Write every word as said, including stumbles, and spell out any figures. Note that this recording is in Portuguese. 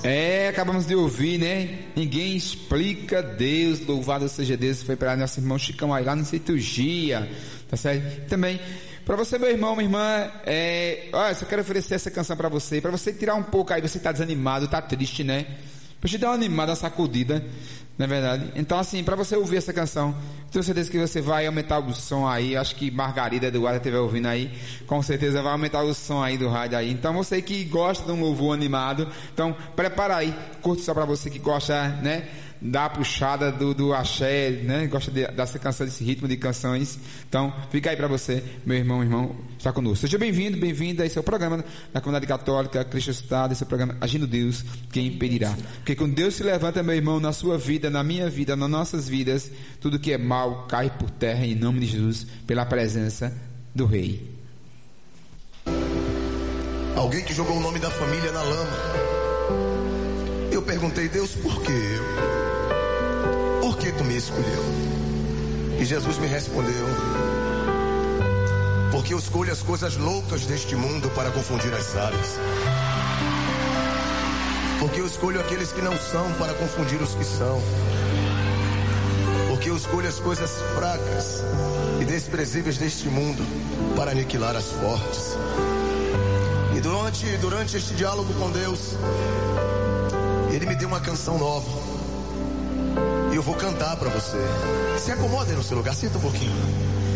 É, acabamos de ouvir, né? Ninguém explica Deus, louvado seja Deus. Foi para nosso irmão Chicão aí lá no Citurgia, tá certo? Também para você, meu irmão, minha irmã, é, olha, só quero oferecer essa canção para você, para você tirar um pouco aí, você tá desanimado, tá triste, né? Pra te dar uma animada, uma sacudida, não é verdade? Então, assim, para você ouvir essa canção, tenho certeza que você vai aumentar o som aí. Acho que Margarida Eduardo estiver ouvindo aí, com certeza vai aumentar o som aí do rádio aí. Então, você que gosta de um louvor animado, então prepara aí, curte só para você que gosta, né, da puxada do, do axé, né, gosta de, dessa canção, desse ritmo de canções. Então, fica aí para você, meu irmão, meu irmão, está conosco. Seja bem-vindo, bem-vinda a esse é o programa da Comunidade Católica Cristo Estado, esse é o programa Agindo Deus, quem impedirá? Porque quando Deus se levanta, meu irmão, na sua vida, na minha vida, nas nossas vidas, tudo que é mal cai por terra em nome de Jesus, pela presença do Rei. Alguém que jogou o nome da família na lama. Eu perguntei, Deus, por que eu? Por que tu me escolheu? E Jesus me respondeu: porque eu escolho as coisas loucas deste mundo para confundir as sábias. Porque eu escolho aqueles que não são para confunir os que são. Porque eu escolho as coisas fracas e desprezíveis deste mundo para aniquilar as fortes. E durante, durante este diálogo com Deus, Ele me deu uma canção nova. E eu vou cantar para você. Se acomode no seu lugar, senta um pouquinho.